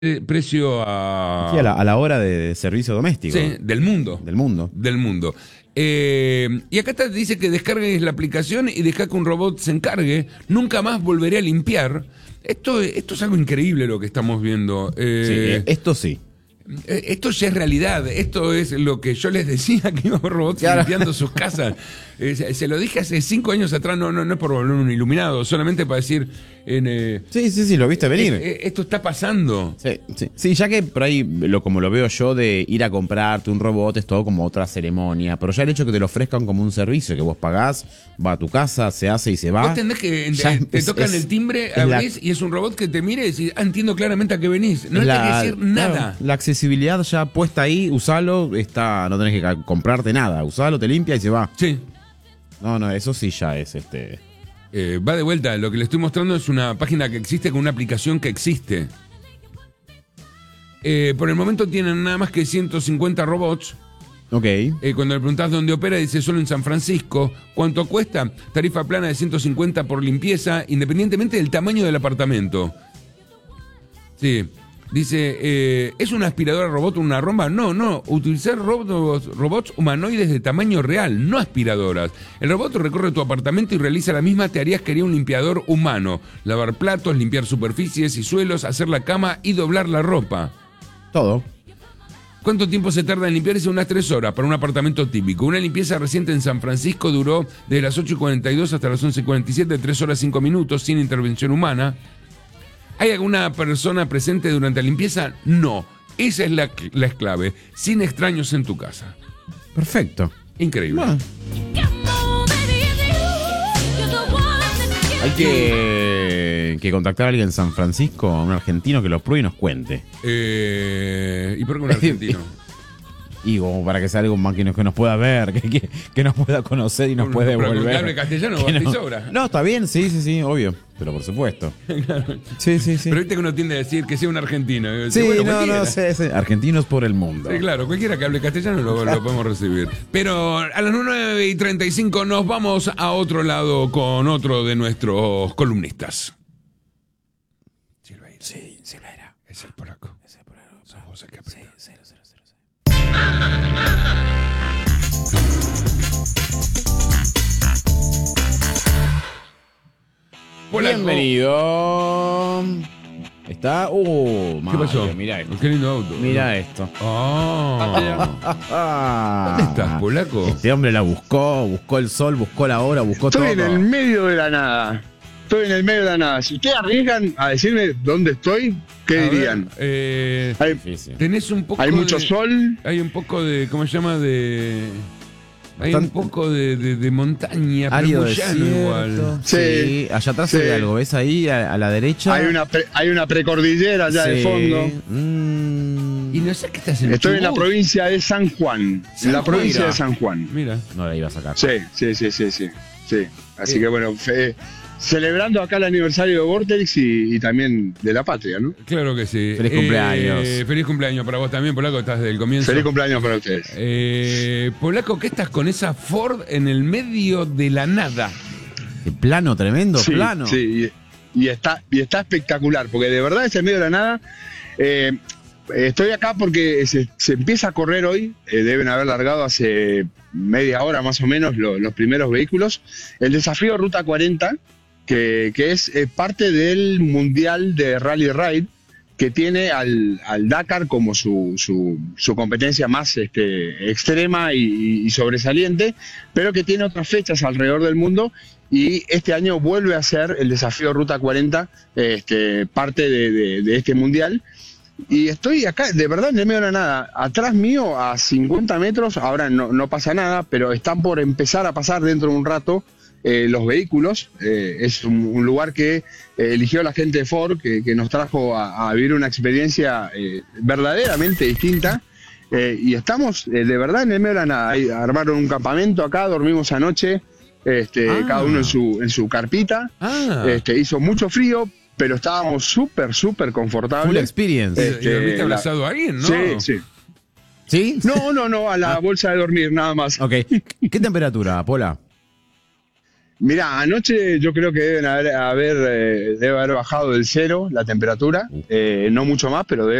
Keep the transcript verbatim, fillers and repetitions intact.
precio a... Sí, a la, a la hora de servicio doméstico. Sí, del mundo. Del mundo. Del mundo. Eh, y acá te dice que descargues la aplicación y deja que un robot se encargue. Nunca más volveré a limpiar. Esto, esto es algo increíble lo que estamos viendo. Eh, sí, esto sí. Esto ya es realidad. Esto es lo que yo les decía, que iba a robots claro. limpiando sus casas. Eh, se, se lo dije hace cinco años atrás. No, no, no es por volver un iluminado, solamente para decir... En, eh, sí, sí, sí, lo viste venir. Eh, eh, esto está pasando. Sí, sí. Sí, ya que por ahí, lo, como lo veo yo, de ir a comprarte un robot es todo como otra ceremonia. Pero ya el hecho que te lo ofrezcan como un servicio, que vos pagás, va a tu casa, se hace y se va. Vos entendés que te, te es, tocan es, el timbre, abrís la, y es un robot que te mire y decís, ah, entiendo claramente a qué venís. No la, tenés que decir nada. Claro, la accesibilidad ya puesta ahí, usalo, está, no tenés que comprarte nada. Usalo, te limpia y se va. Sí. No, no, eso sí ya es este... Eh, va de vuelta, lo que le estoy mostrando es una página que existe con una aplicación que existe. Eh, por el momento tienen nada más que ciento cincuenta robots. Ok. Eh, cuando le preguntás dónde opera, dice solo en San Francisco. ¿Cuánto cuesta? Tarifa plana de ciento cincuenta por limpieza, independientemente del tamaño del apartamento. Sí. Dice, eh, ¿es una aspiradora robot o una romba? No, no. Utilizar robots, robots humanoides de tamaño real, no aspiradoras. El robot recorre tu apartamento y realiza las mismas tareas que haría un limpiador humano. Lavar platos, limpiar superficies y suelos, hacer la cama y doblar la ropa. Todo. ¿Cuánto tiempo se tarda en limpiar? Dice unas tres horas para un apartamento típico. Una limpieza reciente en San Francisco duró desde las ocho y cuarenta y dos hasta las once y cuarenta y siete, tres horas cinco minutos, sin intervención humana. ¿Hay alguna persona presente durante la limpieza? No. Esa es la, la clave. Sin extraños en tu casa. Perfecto. Increíble. Bueno. Hay que, que contactar a alguien en San Francisco, a un argentino que lo pruebe y nos cuente. Eh, ¿Y por qué un argentino? Y como para que sea algo más que nos, que nos pueda ver, que, que, que nos pueda conocer y nos no, pueda pero devolver. Que hable castellano, que basta no, y sobra. No, está bien, sí, sí, sí, obvio. Pero por supuesto. Claro. Sí, sí, sí. Pero viste que uno tiende a decir que sea un argentino. Sí, bueno, no, cualquiera. no, sí, sí. Argentinos por el mundo. Sí, claro, cualquiera que hable castellano lo, lo podemos recibir. Pero a las nueve y treinta y cinco nos vamos a otro lado con otro de nuestros columnistas. Silveira. Sí, Silveira. Es el polaco. Es el polaco. Sos vos el que aprieta. Sí, cero, cero, cero, cero. Polaco. Bienvenido. Está. Uh, ¿Qué pasó? Mario, mirá esto. Qué lindo auto. Mira esto. Oh. Ah, ¿Dónde estás, polaco? Este hombre la buscó, buscó el sol, buscó la hora, buscó Estoy todo. en el medio de la nada. Estoy en el medio de la nada. Si ustedes arriesgan a decirme dónde estoy, ¿qué A dirían? ver, eh, Hay, Difícil. tenés un poco hay mucho de, sol. Hay un poco de, ¿cómo se llama? De... Hay Bastante- un poco de, de, de montaña, pero Árido muy llano desierto. igual. Sí. Sí. Allá atrás Sí. hay algo, ¿ves ahí a, a la derecha? Hay una, pre- hay una precordillera allá de Sí. fondo. Mm. Y no sé qué estás en Estoy en la Chubut. provincia de San Juan. San En la Juan, provincia mira. de San Juan. Mira. No la iba a sacar. Sí, sí, sí, sí, sí. sí. Así Sí. que bueno, fe- celebrando acá el aniversario de Vortex y, y también de la patria, ¿no? Claro que sí. Feliz cumpleaños. Eh, feliz cumpleaños para vos también, Polaco, estás desde el comienzo. Feliz cumpleaños para ustedes. Eh, Polaco, ¿qué estás con esa Ford en el medio de la nada? Qué plano, tremendo Sí, plano. sí, y, y está, y está espectacular, porque de verdad es en medio de la nada. Eh, estoy acá porque se, se empieza a correr hoy, eh, deben haber largado hace media hora más o menos lo- los primeros vehículos, el desafío Ruta cuarenta, que, que es eh, parte del Mundial de Rally Ride, que tiene al, al Dakar como su, su, su competencia más este, extrema y, y sobresaliente, pero que tiene otras fechas alrededor del mundo, y este año vuelve a ser el desafío Ruta cuarenta este, parte de, de, de este mundial. Y estoy acá, de verdad, en el medio de la nada. Atrás mío, a cincuenta metros, ahora no, no pasa nada, pero están por empezar a pasar dentro de un rato eh, los vehículos. Eh, es un, un lugar que eh, eligió la gente de Ford, que, que nos trajo a, a vivir una experiencia eh, verdaderamente distinta. Eh, y estamos, eh, de verdad, en el medio de la nada. Ahí armaron un campamento acá, dormimos anoche, este, Ah. cada uno en su, en su carpita. Ah. Este, hizo mucho frío, pero estábamos súper, súper Full confortables. experience. ¿Y este, dormiste la- abrazado a alguien, no? Sí, sí. ¿Sí? No, no, no, a la Ah. bolsa de dormir, nada más. Ok. ¿Qué temperatura, Pola? Mirá, anoche yo creo que deben haber, haber eh, debe haber bajado del cero la temperatura, eh, no mucho más, pero debe